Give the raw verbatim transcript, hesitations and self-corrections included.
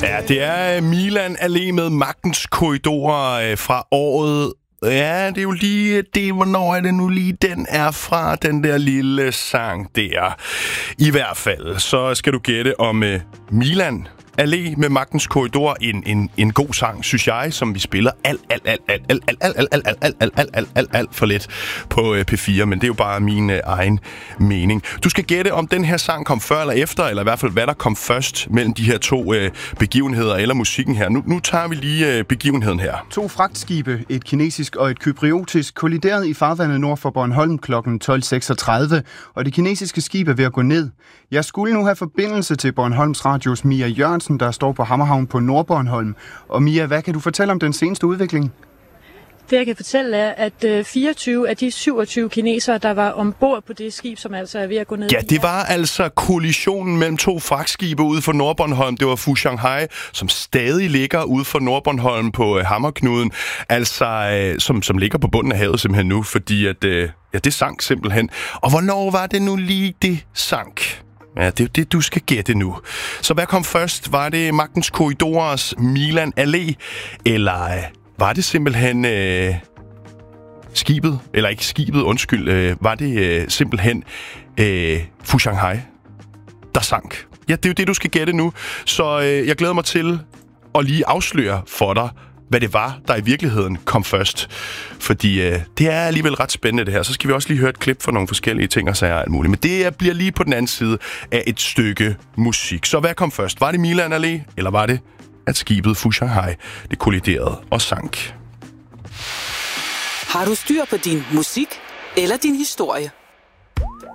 Ja, det er Milan Allé med Magtens Korridorer fra året. Ja, det er jo lige det, hvornår er det nu lige, den er fra, den der lille sang der. I hvert fald, så skal du gætte om uh, Milan Allé med Magtens Korridorer, en, en, en god sang, synes jeg, som vi spiller alt, alt, alt, alt, alt, alt, alt, alt, alt, alt, alt, alt, alt, alt, alt for lidt på P fire, men det er jo bare min uh, egen mening. Du skal gætte, om den her sang kom før eller efter, eller i hvert fald, hvad der kom først mellem de her to uh, begivenheder, eller musikken her. Nu, nu tager vi lige uh, begivenheden her. To fragtskibe, et kinesisk og et kypriotisk, kolliderede i farvandet nord for Bornholm klokken tolv seksogtredive, og det kinesiske skib er ved at gå ned. Jeg skulle nu have forbindelse til Bornholms Radios Mia Jørgensen, der står på Hammerhavn på Nordbornholm. Og Mia, hvad kan du fortælle om den seneste udvikling? Det, jeg kan fortælle, er, at fireogtyve af de syvogtyve kinesere, der var ombord på det skib, som altså er ved at gå ned. Ja, det var altså kollisionen mellem to fragtskibe ude for Nordbornholm. Det var Fu Shanghai, som stadig ligger ude for Nordbornholm på Hammerknuden, altså som, som ligger på bunden af havet simpelthen nu, fordi at, ja, det sank simpelthen. Og hvornår var det nu lige, det sank? Ja, det er jo det, du skal gætte nu. Så hvad kom først? Var det Magtens Korridorers Milan Allé, eller var det simpelthen øh, skibet, eller ikke skibet, undskyld, øh, var det øh, simpelthen øh, Fu Shanghai, der sank? Ja, det er jo det, du skal gætte nu. Så øh, jeg glæder mig til at lige afsløre for dig, hvad det var, der i virkeligheden kom først. Fordi øh, det er alligevel ret spændende, det her. Så skal vi også lige høre et klip for nogle forskellige ting og sager og alt muligt. Men det bliver lige på den anden side af et stykke musik. Så hvad kom først? Var det Milan Allé, eller var det, at skibet Fu Shanghai, det kolliderede og sank? Har du styr på din musik eller din historie?